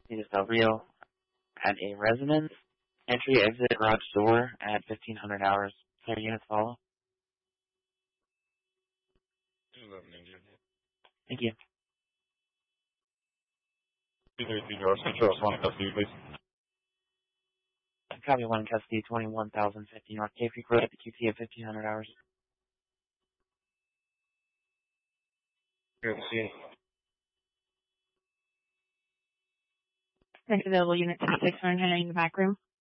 Unit Del Rio at a residence. Entry, exit, garage door at 1500 hours. Clear units follow. 11 India. Thank you. 233 George Central, one custody, please. Copy 1 custody, 21,050 North Cave Creek Road at the QT at 1500 hours. Here at the scene. Next available unit 600 in the back room.